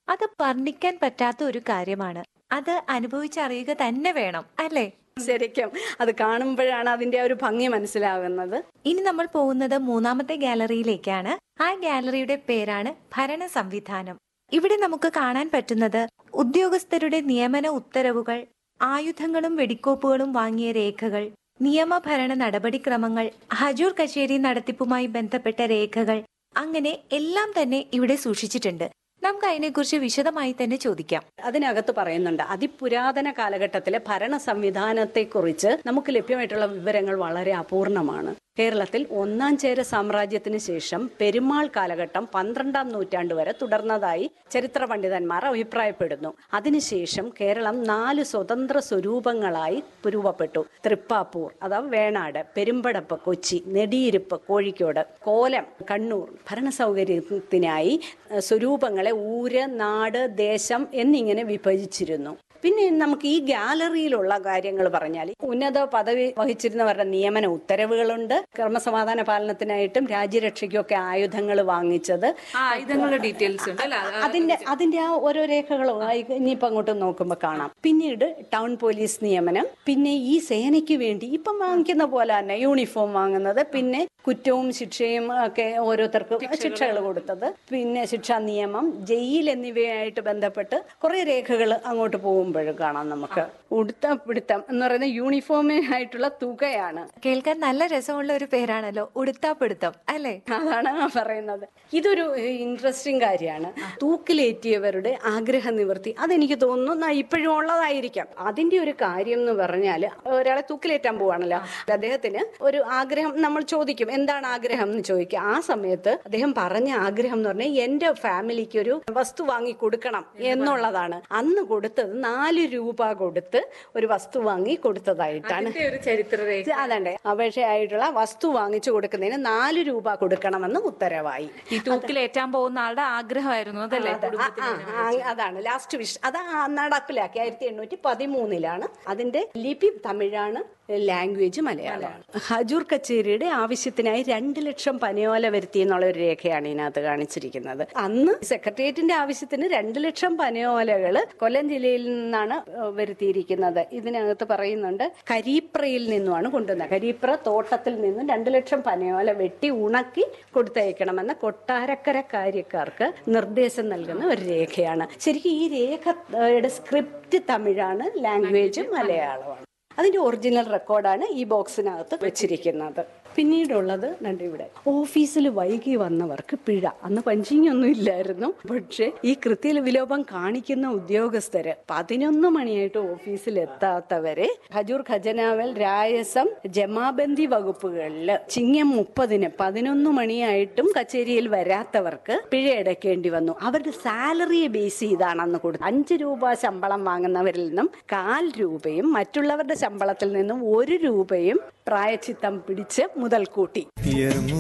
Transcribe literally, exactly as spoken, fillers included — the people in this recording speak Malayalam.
അത് വർണ്ണിക്കാൻ പറ്റാത്ത ഒരു കാര്യമാണ്. അത് അനുഭവിച്ചറിയുക തന്നെ വേണം, അല്ലേ? ശരിക്കും അത് കാണുമ്പോഴാണ് അതിന്റെ ആ ഒരു ഭംഗി മനസ്സിലാകുന്നത്. ഇനി നമ്മൾ പോകുന്നത് മൂന്നാമത്തെ ഗാലറിയിലേക്കാണ്. ആ ഗാലറിയുടെ പേരാണ് ഭരണ സംവിധാനം. ഇവിടെ നമുക്ക് കാണാൻ പറ്റുന്നത് ഉദ്യോഗസ്ഥരുടെ നിയമന ഉത്തരവുകൾ, ആയുധങ്ങളും വെടിക്കോപ്പുകളും വാങ്ങിയ രേഖകൾ, നിയമഭരണ നടപടിക്രമങ്ങൾ, ഹജൂർ കച്ചേരി നടത്തിപ്പുമായി ബന്ധപ്പെട്ട രേഖകൾ, അങ്ങനെ എല്ലാം തന്നെ ഇവിടെ സൂക്ഷിച്ചിട്ടുണ്ട്. നമുക്ക് അതിനെക്കുറിച്ച് വിശദമായി തന്നെ ചോദിക്കാം. അതിനകത്ത് പറയുന്നുണ്ട് അതിപുരാതന കാലഘട്ടത്തിലെ ഭരണ സംവിധാനത്തെക്കുറിച്ച് നമുക്ക് ലഭ്യമായിട്ടുള്ള വിവരങ്ങൾ വളരെ അപൂർണമാണ്. കേരളത്തിൽ ഒന്നാം ചേര സാമ്രാജ്യത്തിന് ശേഷം പെരുമാൾ കാലഘട്ടം പന്ത്രണ്ടാം നൂറ്റാണ്ട് വരെ തുടർന്നതായി ചരിത്ര പണ്ഡിതന്മാർ അഭിപ്രായപ്പെടുന്നു. അതിനുശേഷം കേരളം നാല് സ്വതന്ത്ര സ്വരൂപങ്ങളായി രൂപപ്പെട്ടു. തൃപ്പാപ്പൂർ അഥവാ വേണാട്, പെരുമ്പടപ്പ് കൊച്ചി, നെടിയിരുപ്പ് കോഴിക്കോട്, കോലം കണ്ണൂർ. ഭരണ സൗകര്യത്തിനായി സ്വരൂപങ്ങളെ ഊര്, നാട്, ദേശം എന്നിങ്ങനെ വിഭജിച്ചിരുന്നു. പിന്നെ നമുക്ക് ഈ ഗാലറിയിലുള്ള കാര്യങ്ങൾ പറഞ്ഞാൽ ഉന്നത പദവി വഹിച്ചിരുന്നവരുടെ നിയമന ഉത്തരവുകളുണ്ട്. ക്രമസമാധാന പാലനത്തിനായിട്ടും രാജ്യരക്ഷയ്ക്കും ഒക്കെ ആയുധങ്ങൾ വാങ്ങിച്ചത്, ആയുധങ്ങളുടെ ഡീറ്റെയിൽസ് ഉണ്ട്. അതിന്റെ അതിന്റെ ആ ഓരോ രേഖകളും ഇനിയിപ്പോ അങ്ങോട്ട് നോക്കുമ്പോൾ കാണാം. പിന്നീട് ടൗൺ പോലീസ് നിയമനം, പിന്നെ ഈ സേനയ്ക്ക് വേണ്ടി ഇപ്പം വാങ്ങിക്കുന്ന പോലെ തന്നെ യൂണിഫോം വാങ്ങുന്നത്, പിന്നെ കുറ്റവും ശിക്ഷയും ഒക്കെ ഓരോരുത്തർക്ക് ശിക്ഷകൾ കൊടുത്തത്, പിന്നെ ശിക്ഷാ നിയമം, ജയിൽ എന്നിവയായിട്ട് ബന്ധപ്പെട്ട് കുറെ രേഖകൾ അങ്ങോട്ട് പോകുമ്പോഴും കാണാം നമുക്ക്. ഉടുത്ത പിടുത്തം എന്ന് പറയുന്ന യൂണിഫോമിനായിട്ടുള്ള തുകയാണ്. കേൾക്കാൻ നല്ല രസമുള്ള ഒരു പേരാണല്ലോ, ഉടുത്താപ്പിടുത്തം, അല്ലേ? അതാണ് പറയുന്നത്. ഇതൊരു ഇൻട്രസ്റ്റിംഗ് കാര്യമാണ്. തൂക്കിലേറ്റിയവരുടെ ആഗ്രഹ നിവൃത്തി, അതെനിക്ക് തോന്നുന്നു ഇപ്പോഴും ഉള്ളതായിരിക്കാം. അതിന്റെ ഒരു കാര്യം എന്ന് പറഞ്ഞാൽ ഒരാളെ തൂക്കിലേറ്റാൻ പോവാണല്ലോ, അദ്ദേഹത്തിന് ഒരു ആഗ്രഹം നമ്മൾ ചോദിക്കും, എന്താണ് ആഗ്രഹം എന്ന് ചോദിക്കുക. ആ സമയത്ത് അദ്ദേഹം പറഞ്ഞ ആഗ്രഹം എന്ന് പറഞ്ഞാൽ എന്റെ ഫാമിലിക്ക് ഒരു വസ്തു വാങ്ങി കൊടുക്കണം എന്നുള്ളതാണ്. അന്ന് കൊടുത്തത് നാല് രൂപ കൊടുത്ത് ഒരു വസ്തു വാങ്ങി കൊടുത്തതായിട്ടാണ് ചരിത്രരേഖ. അതണ്ടേ അപേക്ഷയായിട്ടുള്ള വസ്തു വാങ്ങിച്ചു കൊടുക്കുന്നതിന് നാല് രൂപ കൊടുക്കണമെന്ന് ഉത്തരവായി. ഈ തൂക്കിലേറ്റാൻ പോകുന്ന ആളുടെ ആഗ്രഹമായിരുന്നു അതല്ലേ? അതാണ് ലാസ്റ്റ് വിഷ്. അത് നടപ്പിലാക്കി ആയിരത്തി എണ്ണൂറ്റി പതിമൂന്നിലാണ്. അതിന്റെ ലിപി തമിഴാണ്, ലാംഗ്വേജ് മലയാളമാണ്. ഹജൂർ കച്ചേരിയുടെ ആവശ്യത്തിനായി രണ്ട് ലക്ഷം പനയോല വരുത്തി എന്നുള്ള ഒരു രേഖയാണ് ഇതിനകത്ത് കാണിച്ചിരിക്കുന്നത്. അന്ന് സെക്രട്ടേറിയറ്റിന്റെ ആവശ്യത്തിന് രണ്ട് ലക്ഷം പനയോലകൾ കൊല്ലം ജില്ലയിൽ നിന്നാണ് വരുത്തിയിരിക്കുന്നത്. ഇതിനകത്ത് പറയുന്നുണ്ട് കരീപ്രയിൽ നിന്നുമാണ് കൊണ്ടുവന്നത്. കരീപ്ര തോട്ടത്തിൽ നിന്നും രണ്ട് ലക്ഷം പനയോല വെട്ടി ഉണക്കി കൊടുത്തയക്കണമെന്ന് കൊട്ടാരക്കര കാര്യക്കാർക്ക് നിർദ്ദേശം നൽകുന്ന ഒരു രേഖയാണ്. ശരിക്കും ഈ രേഖയുടെ സ്ക്രിപ്റ്റ് തമിഴാണ്, ലാംഗ്വേജ് മലയാളമാണ്. അതിന്റെ ഒറിജിനൽ റെക്കോർഡാണ് ഈ ബോക്സിനകത്ത് വെച്ചിരിക്കുന്നത്. പിന്നീടുള്ളത് രണ്ട് ഇവിടെ ഓഫീസിൽ വൈകി വന്നവർക്ക് പിഴ. അന്ന് പഞ്ചിങ് ഒന്നും ഇല്ലായിരുന്നു. പക്ഷെ ഈ കൃത്യ വിലോപം കാണിക്കുന്ന ഉദ്യോഗസ്ഥര് പതിനൊന്ന് മണിയായിട്ട് ഓഫീസിൽ എത്താത്തവരെ ഹജൂർ ഖജനാവൽ, രായസം, ജമാബന്ദി വകുപ്പുകളിൽ ചിങ്ങം മുപ്പതിന് പതിനൊന്ന് മണിയായിട്ടും കച്ചേരിയിൽ വരാത്തവർക്ക് പിഴ അടയ്ക്കേണ്ടി വന്നു. അവരുടെ സാലറിയെ ബേസ് ചെയ്താണ് അന്ന് കൊടുത്തത്. അഞ്ച് രൂപ ശമ്പളം വാങ്ങുന്നവരിൽ നിന്നും കാൽ രൂപയും മറ്റുള്ളവരുടെ ശമ്പളത്തിൽ നിന്നും ഒരു രൂപയും പ്രായച്ചിത്തം പിടിച്ച് മുതൽ കൂട്ടി.